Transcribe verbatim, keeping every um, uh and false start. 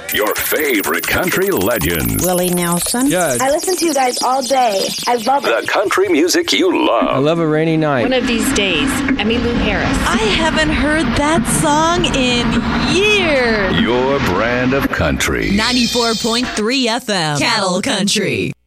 Your favorite country legends. Willie Nelson. Yeah. I listen to you guys all day. I love The it. country music you love. I love a rainy night. One of these days, Emmylou Harris. I haven't heard that song in years. Your brand of country. ninety-four point three F M. Cattle Country.